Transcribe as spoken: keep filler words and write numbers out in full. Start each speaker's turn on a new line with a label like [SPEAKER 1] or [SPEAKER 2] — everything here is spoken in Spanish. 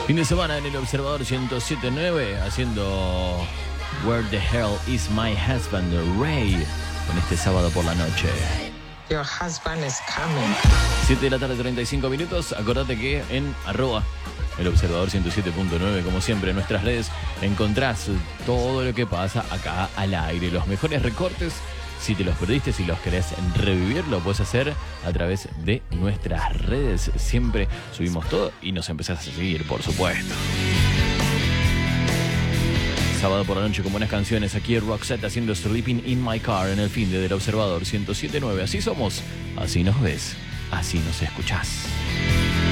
[SPEAKER 1] Fin de semana en el Observador ciento siete punto nueve haciendo Where the Hell is My Husband, Ray, en este sábado por la noche.
[SPEAKER 2] Your husband is coming.
[SPEAKER 1] siete de la tarde, treinta y cinco minutos. Acordate que en arroba el Observador ciento siete punto nueve, como siempre, en nuestras redes encontrás todo lo que pasa acá al aire. Los mejores recortes, si te los perdiste, si los querés revivir, lo puedes hacer a través de nuestras redes. Siempre subimos todo y nos empezás a seguir, por supuesto. Sábado por la noche con buenas canciones. Aquí Roxette haciendo Sleeping in My Car en el fin de del Observador ciento siete punto nueve. Así somos, así nos ves, así nos escuchás.